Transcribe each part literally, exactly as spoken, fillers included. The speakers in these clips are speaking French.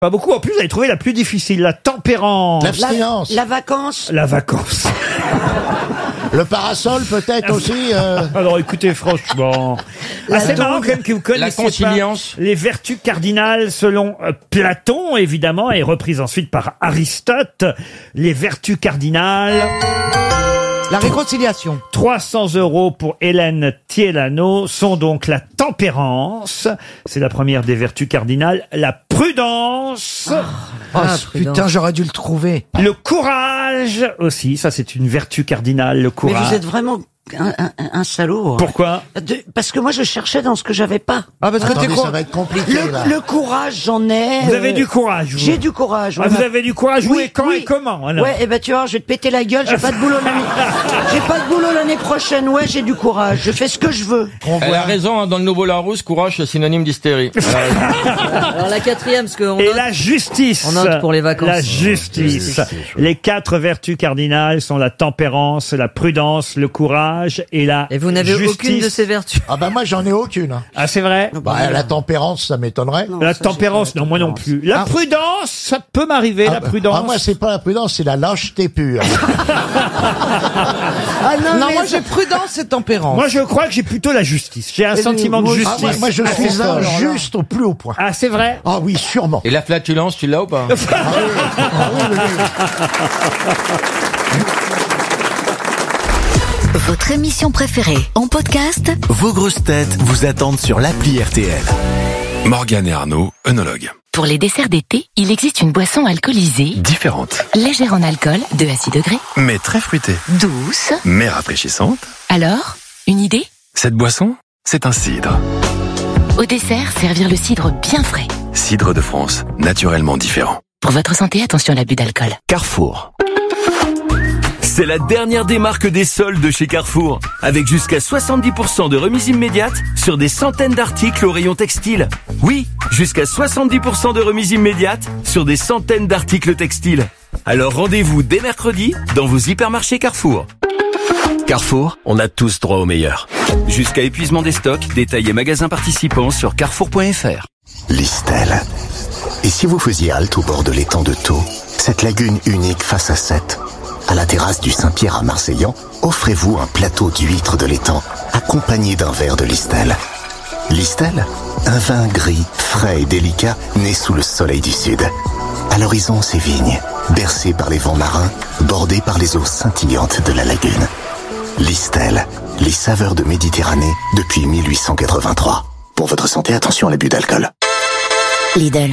Pas beaucoup. En plus, vous avez trouvé la plus difficile, la tempérance. L'abstinence. La vacance. La vacance. Le parasol peut-être aussi. Euh... Alors écoutez, franchement, ah, c'est marrant quand même que vous connaissiez La conciliance. pas les vertus cardinales selon euh, Platon, évidemment, et reprises ensuite par Aristote. Les vertus cardinales. La réconciliation. trois cents euros pour Hélène Thielano sont donc la tempérance. C'est la première des vertus cardinales. La prudence. Oh, Ah, putain, j'aurais dû le trouver. Le courage aussi. Ça, c'est une vertu cardinale, le Mais courage. vous êtes vraiment un, un, un salaud. Pourquoi? De- parce que moi, je cherchais dans ce que j'avais pas. Ah, parce que t'es Attendez, quoi? ça va être compliqué là. Le, le courage, j'en ai. Vous euh, avez du courage, vous. J'ai du courage. Ah, voilà. vous avez du courage, où Oui, et quand oui. et comment, alors? Ouais, et ben tu vois, je vais te péter la gueule. J'ai pas de boulot l'année. J'ai pas de boulot l'année prochaine. Ouais, j'ai du courage. Je fais ce que je veux. On Elle voit- a raison, hein, dans le Nouveau Larousse, courage, c'est synonyme d'hystérie. Elle a raison. Alors la quatrième, parce qu'on Et note. la justice. On note pour les vacances. La justice. Les quatre vertus cardinales sont la tempérance, la prudence, le courage et la Et vous n'avez justice. aucune de ces vertus. Ah bah moi j'en ai aucune. Hein. Ah, c'est vrai? Bah, la tempérance, ça m'étonnerait. Non, La ça, j'ai tempérance, pas non, moi non tempérance. plus. La Ah. prudence, ça peut m'arriver, Ah, la bah, prudence. ah, moi c'est pas la prudence, c'est la lâcheté pure. Ah non, Non, mais moi ça- j'ai prudence et tempérance. Moi, je crois que j'ai plutôt la justice. J'ai un Mais sentiment de moi- Ah, justice. moi, moi, je Ah, suis c'est ça, alors là. juste au plus haut point. Ah, c'est vrai? Ah oui, sûrement. Et la flatulence, tu l'as ou pas? Votre émission préférée en podcast Vos grosses têtes vous attendent sur l'appli R T L. Morgane et Arnaud, œnologues. Pour les desserts d'été, il existe une boisson alcoolisée, Différentes, légère en alcool, deux à six degrés, mais très fruitées, douce. mais rafraîchissantes. Alors, une idée? Cette boisson, c'est un cidre. Au dessert, servir le cidre bien frais. Cidre de France, naturellement différent. Pour votre santé, attention à l'abus d'alcool. Carrefour. C'est la dernière des marques des soldes chez Carrefour, avec jusqu'à soixante-dix pour cent de remise immédiate sur des centaines d'articles au rayon textile. Oui, jusqu'à soixante-dix pour cent de remise immédiate sur des centaines d'articles textiles. Alors rendez-vous dès mercredi dans vos hypermarchés Carrefour. Carrefour, on a tous droit au meilleur. Jusqu'à épuisement des stocks, détails et magasins participants sur carrefour point f r. Listel. Et si vous faisiez halte au bord de l'étang de Thau, cette lagune unique face à Sète, à la terrasse du Saint-Pierre à Marseillan, offrez-vous un plateau d'huîtres de l'étang, accompagné d'un verre de Listel. Listel, un vin gris, frais et délicat, né sous le soleil du sud. À l'horizon, ces vignes, bercées par les vents marins, bordées par les eaux scintillantes de la lagune. Listel, les saveurs de Méditerranée depuis mille huit cent quatre-vingt-trois. Pour votre santé, attention à l'abus d'alcool. Lidl.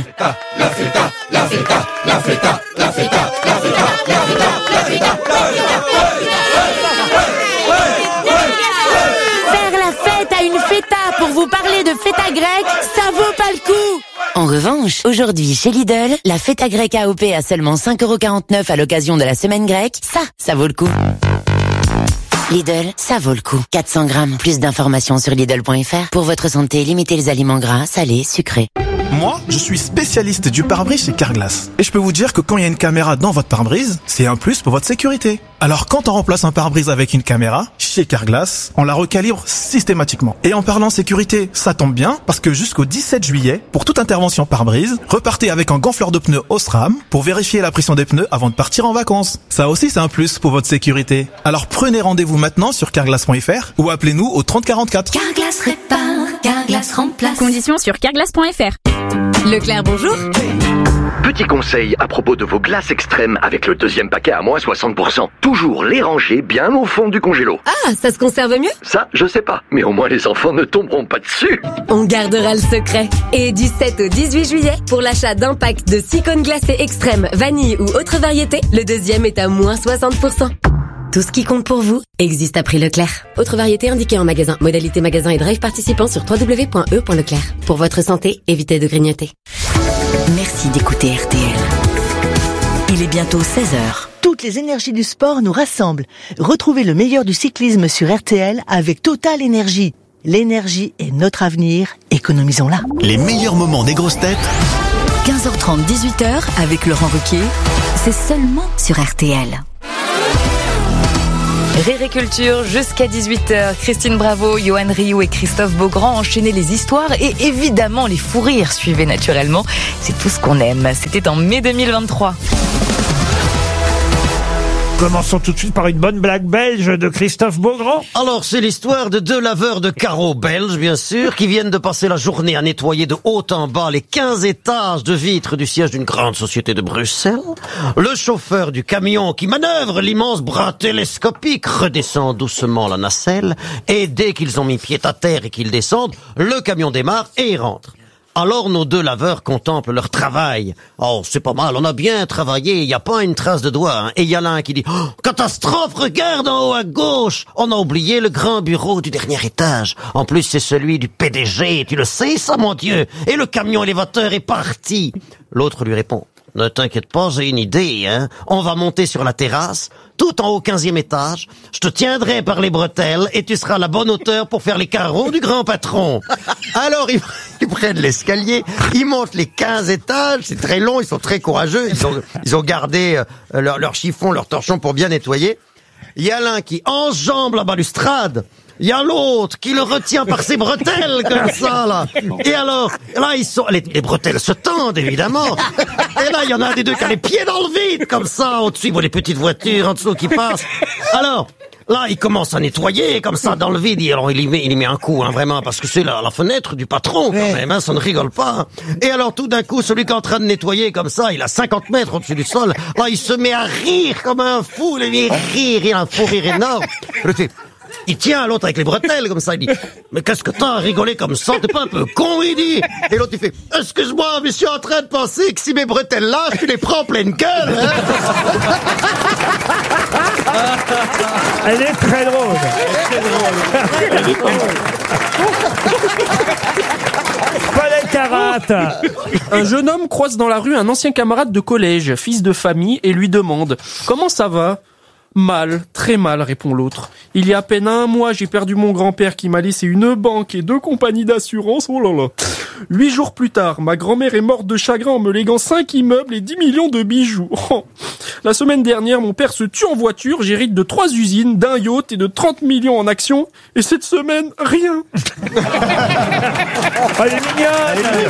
Faire la fête à une feta pour vous parler de feta grecque, ça vaut pas le coup. En revanche, aujourd'hui chez Lidl, la feta grecque A O P à seulement cinq euros quarante-neuf à l'occasion de la semaine grecque, ça, ça vaut le coup. Lidl, ça vaut le coup. quatre cents grammes. Plus d'informations sur Lidl point f r. Pour votre santé, limitez les aliments gras, salés, sucrés. Moi, je suis spécialiste du pare-brise chez Carglass. Et je peux vous dire que quand il y a une caméra dans votre pare-brise, c'est un plus pour votre sécurité. Alors quand on remplace un pare-brise avec une caméra, chez Carglass, on la recalibre systématiquement. Et en parlant sécurité, ça tombe bien, parce que jusqu'au dix-sept juillet, pour toute intervention pare-brise, repartez avec un gonfleur de pneus Osram pour vérifier la pression des pneus avant de partir en vacances. Ça aussi, c'est un plus pour votre sécurité. Alors prenez rendez-vous maintenant sur carglass point f r ou appelez-nous au trente quarante-quatre. Carglass répare, Carglass remplace. Conditions sur carglass point f r. Leclerc, bonjour. Petit conseil à propos de vos glaces extrêmes avec le deuxième paquet à moins soixante pour cent. Toujours les ranger bien au fond du congélo. Ah, ça se conserve mieux? Ça, je sais pas, mais au moins les enfants ne tomberont pas dessus. On gardera le secret. Et du sept au dix-huit juillet, pour l'achat d'un pack de six cônes glacés extrêmes, vanille ou autre variété, le deuxième est à moins soixante pour cent. Tout ce qui compte pour vous existe à prix Leclerc. Autre variété indiquée en magasin. Modalité magasin et drive participant sur w w w point e point leclerc. Pour votre santé, évitez de grignoter. Merci d'écouter R T L. Il est bientôt seize heures. Toutes les énergies du sport nous rassemblent. Retrouvez le meilleur du cyclisme sur R T L avec Total Énergie. L'énergie est notre avenir, économisons-la. Les meilleurs moments des grosses têtes. quinze heures trente, dix-huit heures avec Laurent Ruquier. C'est seulement sur R T L. Rire et Culture jusqu'à dix-huit heures. Christine Bravo, Johan Rioux et Christophe Beaugrand enchaînaient les histoires et évidemment les fous rires suivaient naturellement. C'est tout ce qu'on aime. C'était en mai deux mille vingt-trois. Commençons tout de suite par une bonne blague belge de Christophe Beaugrand. Alors, c'est l'histoire de deux laveurs de carreaux belges, bien sûr, qui viennent de passer la journée à nettoyer de haut en bas les quinze étages de vitres du siège d'une grande société de Bruxelles. Le chauffeur du camion qui manœuvre l'immense bras télescopique redescend doucement la nacelle, et dès qu'ils ont mis pied à terre et qu'ils descendent, le camion démarre et il rentre. Alors nos deux laveurs contemplent leur travail. Oh, c'est pas mal, on a bien travaillé, il n'y a pas une trace de doigt. Hein. Et il y a l'un qui dit oh, « Catastrophe, regarde en haut à gauche, on a oublié le grand bureau du dernier étage. En plus, c'est celui du P D G, tu le sais ça, mon Dieu. Et le camion élévateur est parti. » L'autre lui répond « Ne t'inquiète pas, j'ai une idée. Hein. On va monter sur la terrasse, tout en haut quinzième étage. Je te tiendrai par les bretelles et tu seras à la bonne hauteur pour faire les carreaux du grand patron. » Alors, ils, ils prennent l'escalier, ils montent les quinze étages, c'est très long, ils sont très courageux, ils ont, ils ont gardé euh, leur, leur chiffon, leur torchon pour bien nettoyer. Il y a l'un qui enjambe la balustrade. Il y a l'autre qui le retient par ses bretelles, comme ça, là. Et alors, là, ils sont, les, les bretelles se tendent, évidemment. Et là, il y en a un des deux qui a les pieds dans le vide, comme ça, au-dessus, bon, les petites voitures en dessous qui passent. Alors, là, il commence à nettoyer, comme ça, dans le vide. Et alors, il y met, il y met un coup, hein, vraiment, parce que c'est la, la fenêtre du patron, quand même, hein, ça ne rigole pas. Hein. Et alors, tout d'un coup, celui qui est en train de nettoyer, comme ça, il a cinquante mètres au-dessus du sol. Là, il se met à rire comme un fou, il met rire, il a un fou rire énorme. Je fais, il tient l'autre avec les bretelles, comme ça, il dit « Mais qu'est-ce que t'as à rigoler comme ça? T'es pas un peu con ?» il dit. Et l'autre, il fait « Excuse-moi, mais je suis en train de penser que si mes bretelles lâchent, tu les prends en pleine gueule, hein ?» Elle est très drôle. Elle est très drôle. Paul Elkarat. Un jeune homme croise dans la rue un ancien camarade de collège, fils de famille, et lui demande « Comment ça va ?» Mal, très mal, répond l'autre. Il y a à peine un mois, j'ai perdu mon grand-père qui m'a laissé une banque et deux compagnies d'assurance. Oh là là. Huit jours plus tard, ma grand-mère est morte de chagrin en me léguant cinq immeubles et dix millions de bijoux. Oh. La semaine dernière, mon père se tue en voiture, j'hérite de trois usines, d'un yacht et de trente millions en actions. Et cette semaine, rien. Elle est mignonne.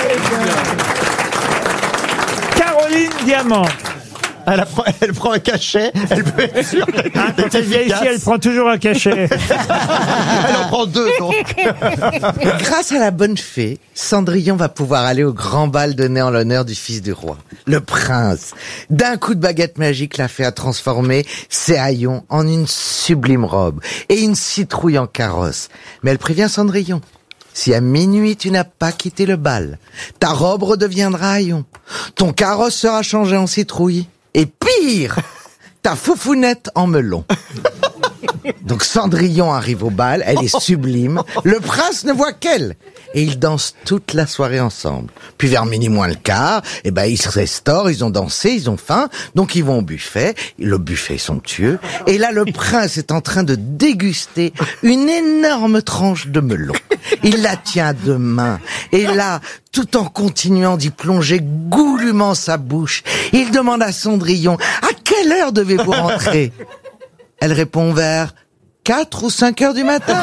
Caroline Diamant. Elle, a, elle prend un cachet, elle peut être sûre d'être ah, quand elle vient ici, elle prend toujours un cachet. Elle en prend deux, donc. Grâce à la bonne fée, Cendrillon va pouvoir aller au grand bal donné en l'honneur du fils du roi, le prince. D'un coup de baguette magique, la fée a transformé ses haillons en une sublime robe et une citrouille en carrosse. Mais elle prévient Cendrillon. Si à minuit tu n'as pas quitté le bal, ta robe redeviendra haillon, ton carrosse sera changé en citrouille. Et pire, ta foufounette en melon. Donc Cendrillon arrive au bal, elle est sublime, le prince ne voit qu'elle. Et ils dansent toute la soirée ensemble. Puis vers minuit moins le quart, eh ben ils se restaurent, ils ont dansé, ils ont faim, donc ils vont au buffet. Le buffet est somptueux. Et là, le prince est en train de déguster une énorme tranche de melon. Il la tient à deux mains. Et là, tout en continuant d'y plonger goulûment sa bouche, il demande à Cendrillon « À quelle heure devez-vous rentrer ?» Elle répond vers quatre ou cinq heures du matin.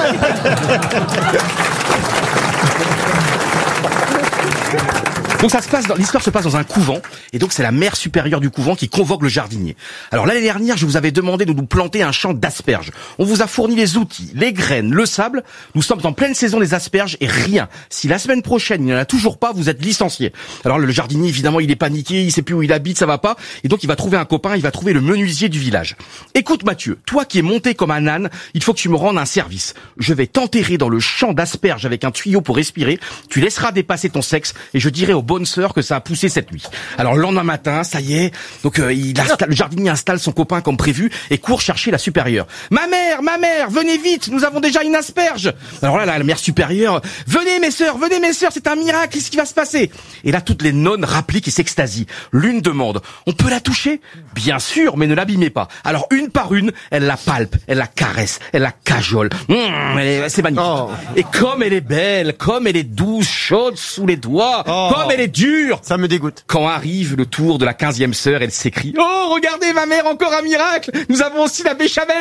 Donc ça se passe, dans, l'histoire se passe dans un couvent, et donc c'est la mère supérieure du couvent qui convoque le jardinier. Alors l'année dernière, je vous avais demandé de nous planter un champ d'asperges. On vous a fourni les outils, les graines, le sable. Nous sommes en pleine saison des asperges et rien. Si la semaine prochaine il n'y en a toujours pas, vous êtes licencié. Alors le jardinier, évidemment, il est paniqué, il sait plus où il habite, ça va pas, et donc il va trouver un copain, il va trouver le menuisier du village. Écoute Mathieu, toi qui es monté comme un âne, il faut que tu me rendes un service. Je vais t'enterrer dans le champ d'asperges avec un tuyau pour respirer. Tu laisseras dépasser ton sexe et je dirai au bonne sœur que ça a poussé cette nuit. Alors le lendemain matin, ça y est, donc euh, il installe, le jardinier installe son copain comme prévu et court chercher la supérieure. Ma mère, ma mère, venez vite, nous avons déjà une asperge. Alors là, la, la mère supérieure, venez mes sœurs, venez mes sœurs, c'est un miracle, qu'est-ce qui va se passer? Et là, toutes les nonnes rappliquent et s'extasient. L'une demande, on peut la toucher? Bien sûr, mais ne l'abîmez pas. Alors une par une, elle la palpe, elle la caresse, elle la cajole. Mmh, elle est, c'est magnifique. Oh. Et comme elle est belle, comme elle est douce, chaude sous les doigts, oh. Comme elle est elle est dure. Ça me dégoûte. Quand arrive le tour de la quinzième sœur, elle s'écrie « Oh, regardez ma mère, encore un miracle. Nous avons aussi la béchamel. »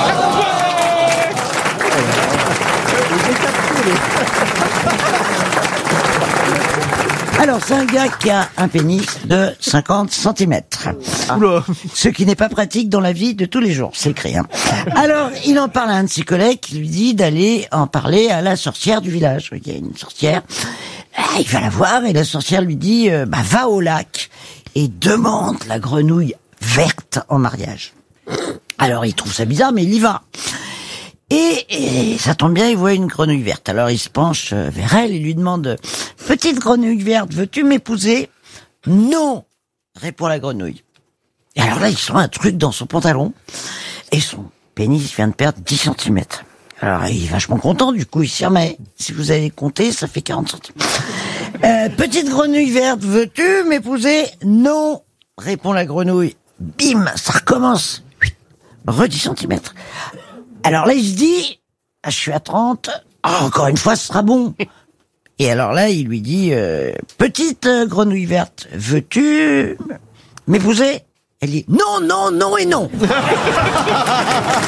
Alors, c'est un gars qui a un pénis de cinquante centimètres. Ce qui n'est pas pratique dans la vie de tous les jours, c'est écrit. Hein. Alors, il en parle à un de ses collègues qui lui dit d'aller en parler à la sorcière du village. Il y a une sorcière, il va la voir et la sorcière lui dit euh, bah, va au lac et demande la grenouille verte en mariage. Alors, il trouve ça bizarre, mais il y va. Et, et ça tombe bien, il voit une grenouille verte. Alors il se penche vers elle et lui demande « Petite grenouille verte, veux-tu m'épouser ?»« Non !» répond la grenouille. Et alors là, il sent un truc dans son pantalon et son pénis vient de perdre dix centimètres. Alors il est vachement content, du coup il se dit « Mais si vous allez compter, ça fait quarante centimètres. Euh, petite grenouille verte, veux-tu m'épouser ?»« Non !» répond la grenouille. Bim, ça recommence. Re dix centimètres. Alors là, il se dit, ah, je suis à trente, oh, encore une fois, ce sera bon. Et alors là, il lui dit, euh, petite euh, grenouille verte, veux-tu m'épouser ? Elle dit, non, non, non et non.